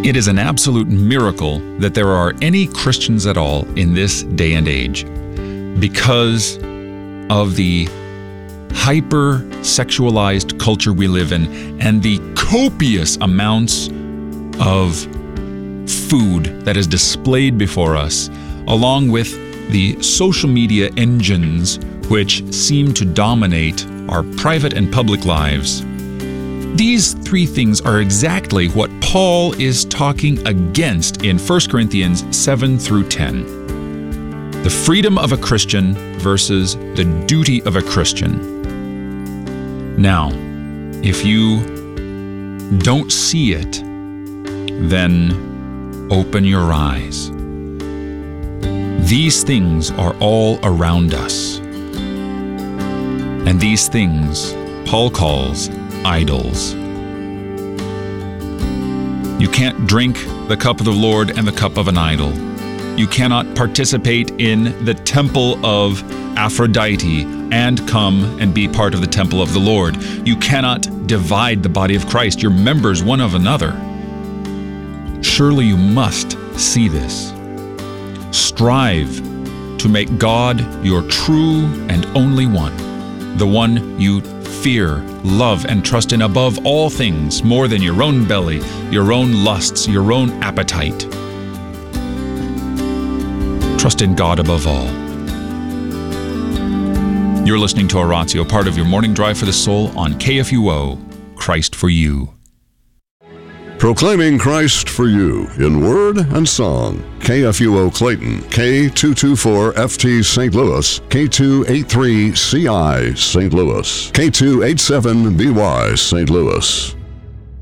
It is an absolute miracle that there are any Christians at all in this day and age because of the hyper-sexualized culture we live in and the copious amounts of food that is displayed before us, along with the social media engines which seem to dominate our private and public lives. These three things are exactly what Paul is talking against in 1 Corinthians 7 through 10. The freedom of a Christian versus the duty of a Christian. Now, if you don't see it, then open your eyes. These things are all around us. And these things Paul calls idols. You can't drink the cup of the Lord and the cup of an idol. You cannot participate in the temple of Aphrodite and come and be part of the temple of the Lord. You cannot divide the body of Christ. You're members one of another. Surely you must see this. Strive to make God your true and only one, the one you fear, love, and trust in above all things, more than your own belly, your own lusts, your own appetite. Trust in God above all. You're listening to Oratio, part of your morning drive for the soul on KFUO, Christ for You. Proclaiming Christ for you in word and song. KFUO Clayton, K224FT St. Louis, K283CI St. Louis, K287BY St. Louis.